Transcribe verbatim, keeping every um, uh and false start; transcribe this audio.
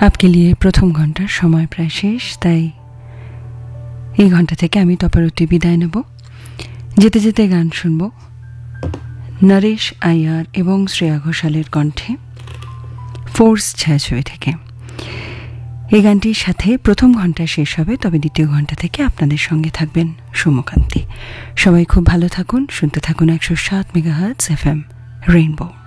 आपके लिए প্রথম ঘন্টার সময় প্রায় শেষ, তাই এই ঘন্টা থেকে আমি তপারতি বিদায় নেব। যেতে যেতে গান শুনব নরেশ আইয়ার এবং শ্রেয়া ঘোষালের কণ্ঠে ফোর্স ছায়াছবি থেকে। এই গানটির সাথে প্রথম ঘন্টা শেষ হবে, তবে দ্বিতীয় ঘন্টা থেকে আপনাদের সঙ্গে থাকবেন সৌম্যকান্তি। সবাই খুব ভালো থাকুন, শুনতে থাকুন একশো সাত মেগাহার্টজ এফ এম রেইনবো।